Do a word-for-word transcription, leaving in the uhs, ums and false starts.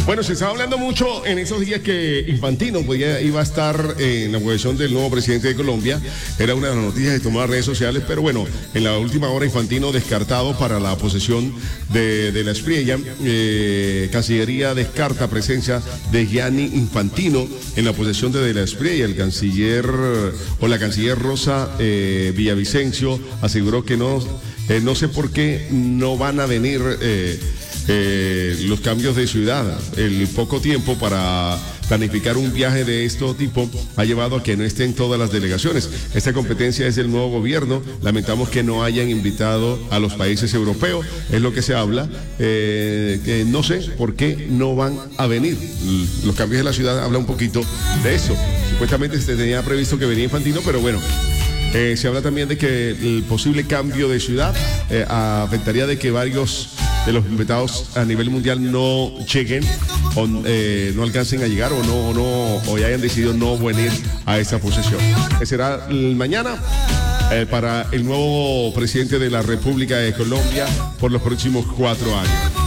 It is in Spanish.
Bueno, se estaba hablando mucho en esos días que Infantino podía, iba a estar en la posesión del nuevo presidente de Colombia. Era una de las noticias que tomó las redes sociales, pero bueno, en la última hora Infantino descartado para la posesión de, de la Espriella. Eh, Cancillería descarta presencia de Gianni Infantino en la posesión de, de la Espriella. El canciller o la canciller Rosa eh, Villavicencio aseguró que no, eh, no sé por qué no van a venir eh, Eh, los cambios de ciudad. El poco tiempo para planificar un viaje de este tipo ha llevado a que no estén todas las delegaciones. Esta competencia es del nuevo gobierno. Lamentamos que no hayan invitado a los países europeos, es lo que se habla. Eh, que no sé por qué no van a venir. Los cambios de la ciudad habla un poquito de eso. Supuestamente se tenía previsto que venía Infantino, pero bueno. Eh, se habla también de que el posible cambio de ciudad eh, afectaría de que varios de los invitados a nivel mundial no lleguen o eh, no alcancen a llegar o no o no o ya hayan decidido no venir a esta posesión. Que será el mañana eh, para el nuevo presidente de la República de Colombia por los próximos cuatro años.